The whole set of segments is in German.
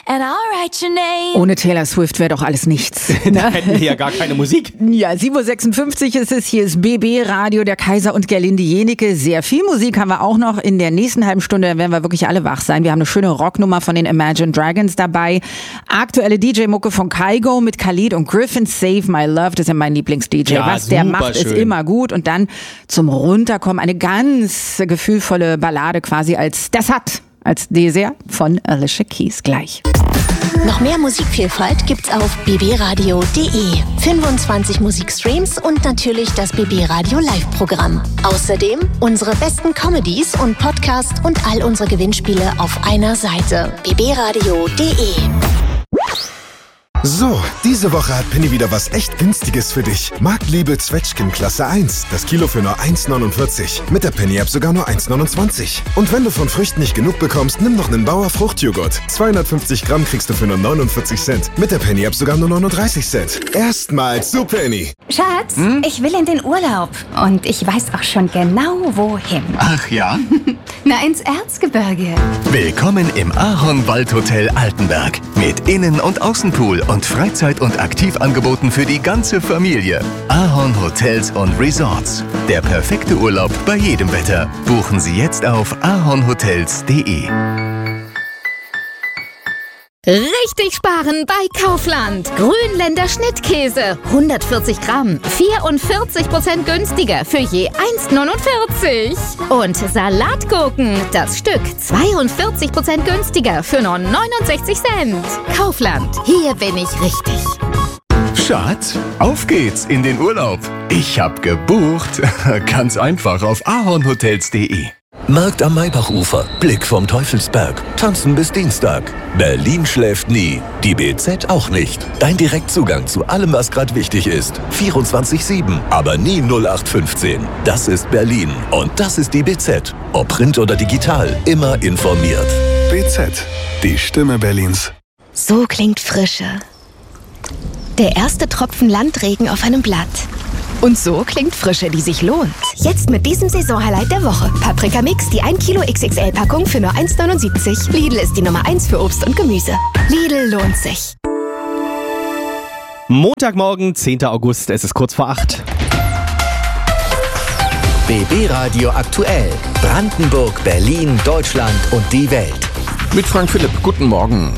and I'll write your name. Ohne Taylor Swift wäre doch alles nichts. Da hätten wir ja gar keine Musik. Ja, 7.56 Uhr ist es. Hier ist BB Radio, der Kaiser und Gerlinde Jenike. Sehr viel Musik haben wir auch noch. In der nächsten halben Stunde werden wir wirklich alle wach sein. Wir haben eine schöne Rocknummer von den Imagine Dragons dabei. Aktuelle DJ-Mucke von Kygo mit Khalid und Griffin, Save My Love. Das ist ja mein Lieblings-DJ. Ja, was der macht, ist immer gut. Und dann zum Runterkommen eine ganz gefühlvolle Ballade quasi als Dessert von Alicia Keys gleich. Noch mehr Musikvielfalt gibt's auf bbradio.de. 25 Musikstreams und natürlich das BB Radio Live-Programm. Außerdem unsere besten Comedies und Podcasts und all unsere Gewinnspiele auf einer Seite. bbradio.de. So, diese Woche hat Penny wieder was echt Günstiges für dich. Marktliebe Zwetschgen Klasse 1. Das Kilo für nur 1,49. Mit der Penny-App sogar nur 1,29. Und wenn du von Früchten nicht genug bekommst, nimm noch einen Bauer Fruchtjoghurt. 250 Gramm kriegst du für nur 49 Cent. Mit der Penny-App sogar nur 39 Cent. Erstmals zu Penny. Schatz, ich will in den Urlaub. Und ich weiß auch schon genau, wohin. Ach ja? Na, ins Erzgebirge. Willkommen im Ahornwaldhotel Altenberg. Mit Innen- und Außenpool und Freizeit- und Aktivangeboten für die ganze Familie. Ahorn Hotels und Resorts. Der perfekte Urlaub bei jedem Wetter. Buchen Sie jetzt auf ahornhotels.de. Richtig sparen bei Kaufland. Grünländer Schnittkäse. 140 Gramm. 44% günstiger für je 1,49. Und Salatgurken. Das Stück 42% günstiger für nur 69 Cent. Kaufland. Hier bin ich richtig. Schatz, auf geht's in den Urlaub. Ich hab gebucht. Ganz einfach auf ahornhotels.de. Markt am Maybachufer, Blick vom Teufelsberg, tanzen bis Dienstag. Berlin schläft nie, die BZ auch nicht. Dein Direktzugang zu allem, was gerade wichtig ist. 24/7, aber nie 0815. Das ist Berlin und das ist die BZ. Ob Print oder digital, immer informiert. BZ, die Stimme Berlins. So klingt Frische. Der erste Tropfen Landregen auf einem Blatt. Und so klingt Frische, die sich lohnt. Jetzt mit diesem Saisonhighlight der Woche. Paprika Mix, die 1 Kilo XXL-Packung für nur 1,79. Lidl ist die Nummer 1 für Obst und Gemüse. Lidl lohnt sich. Montagmorgen, 10. August, es ist kurz vor 8. BB Radio aktuell. Brandenburg, Berlin, Deutschland und die Welt. Mit Frank Philipp, guten Morgen.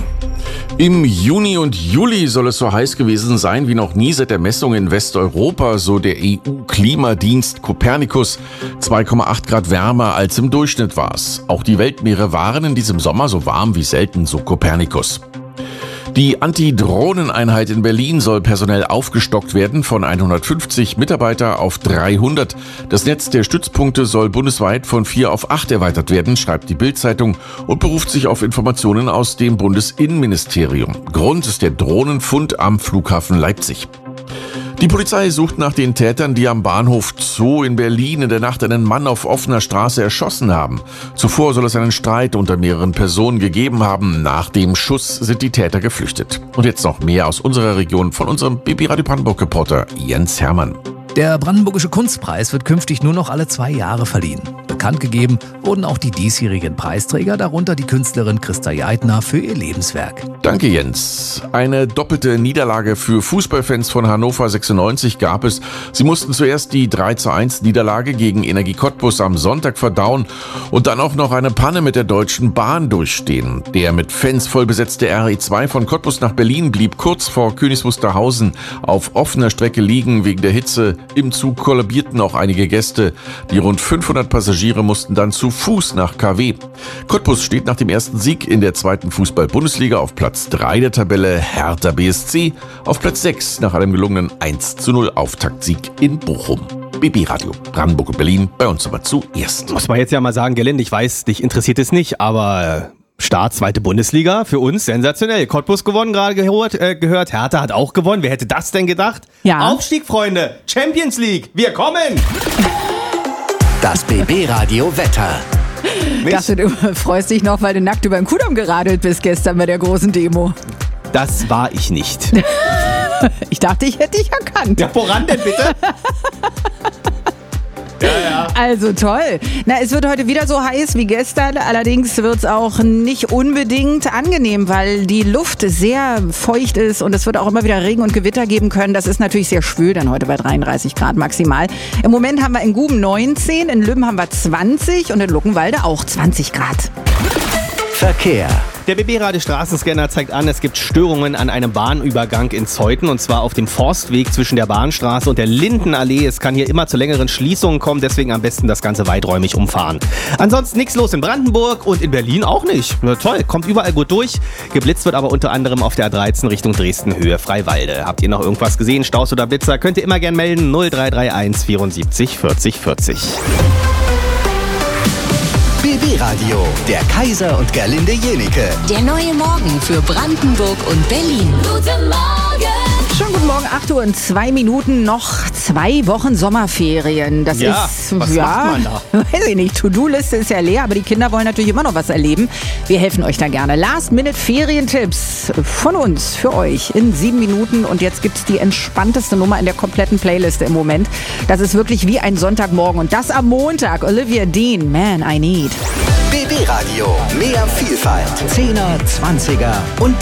Im Juni und Juli soll es so heiß gewesen sein wie noch nie seit der Messung in Westeuropa, so der EU-Klimadienst Copernicus. 2,8 Grad wärmer als im Durchschnitt war es. Auch die Weltmeere waren in diesem Sommer so warm wie selten, so Copernicus. Die Anti-Drohnen-Einheit in Berlin soll personell aufgestockt werden von 150 Mitarbeiter auf 300. Das Netz der Stützpunkte soll bundesweit von 4 auf 8 erweitert werden, schreibt die Bild-Zeitung und beruft sich auf Informationen aus dem Bundesinnenministerium. Grund ist der Drohnenfund am Flughafen Leipzig. Die Polizei sucht nach den Tätern, die am Bahnhof Zoo in Berlin in der Nacht einen Mann auf offener Straße erschossen haben. Zuvor soll es einen Streit unter mehreren Personen gegeben haben. Nach dem Schuss sind die Täter geflüchtet. Und jetzt noch mehr aus unserer Region von unserem BB Radio Brandenburg-Reporter Jens Hermann. Der Brandenburgische Kunstpreis wird künftig nur noch alle 2 Jahre verliehen. Bekannt gegeben wurden auch die diesjährigen Preisträger, darunter die Künstlerin Christa Jaidner für ihr Lebenswerk. Danke, Jens. Eine doppelte Niederlage für Fußballfans von Hannover 96 gab es. Sie mussten zuerst die 3:1 Niederlage gegen Energie Cottbus am Sonntag verdauen und dann auch noch eine Panne mit der Deutschen Bahn durchstehen. Der mit Fans voll besetzte RE2 von Cottbus nach Berlin blieb kurz vor Königs Wusterhausen auf offener Strecke liegen wegen der Hitze. Im Zug kollabierten auch einige Gäste. Die rund 500 Passagiere mussten dann zu Fuß nach KW. Cottbus steht nach dem ersten Sieg in der 2. Fußball-Bundesliga auf Platz 3 der Tabelle. Hertha BSC auf Platz 6 nach einem gelungenen 1:0 Auftaktsieg in Bochum. BB Radio, Brandenburg und Berlin, bei uns aber zuerst. Muss man jetzt ja mal sagen, Gerlinde, ich weiß, dich interessiert es nicht, aber Start 2. Bundesliga, für uns sensationell. Cottbus gewonnen, gerade gehört. Hertha hat auch gewonnen. Wer hätte das denn gedacht? Ja. Aufstieg, Freunde. Champions League. Wir kommen. Das BB Radio Wetter. Ich dachte, du freust dich noch, weil du nackt über den Kudamm geradelt bist gestern bei der großen Demo. Das war ich nicht. Ich dachte, ich hätte dich erkannt. Ja, woran denn bitte? Ja. Also toll. Na, es wird heute wieder so heiß wie gestern. Allerdings wird es auch nicht unbedingt angenehm, weil die Luft sehr feucht ist und es wird auch immer wieder Regen und Gewitter geben können. Das ist natürlich sehr schwül dann heute bei 33 Grad maximal. Im Moment haben wir in Guben 19, in Lübben haben wir 20 und in Luckenwalde auch 20 Grad. Verkehr. Der BB-Radio-Straßenscanner zeigt an, es gibt Störungen an einem Bahnübergang in Zeuthen und zwar auf dem Forstweg zwischen der Bahnstraße und der Lindenallee. Es kann hier immer zu längeren Schließungen kommen, deswegen am besten das Ganze weiträumig umfahren. Ansonsten nichts los in Brandenburg und in Berlin auch nicht. Na toll, kommt überall gut durch. Geblitzt wird aber unter anderem auf der A13 Richtung Dresden Höhe Freiwalde. Habt ihr noch irgendwas gesehen, Staus oder Blitzer, könnt ihr immer gern melden. 0331 74 40 40. BB Radio, der Kaiser und Gerlinde Jenike. Der neue Morgen für Brandenburg und Berlin. Guten Morgen! Schon guten Morgen, 8 Uhr und 2 Minuten, noch 2 Wochen Sommerferien. Das Ja, ist, was macht man da? Weiß ich nicht, To-Do-Liste ist ja leer, aber die Kinder wollen natürlich immer noch was erleben. Wir helfen euch da gerne. Last-Minute-Ferientipps von uns für euch in 7 Minuten und jetzt gibt's die entspannteste Nummer in der kompletten Playliste im Moment. Das ist wirklich wie ein Sonntagmorgen und das am Montag. Olivia Dean, Man I Need. BB Radio, mehr Vielfalt. 10er, 20er und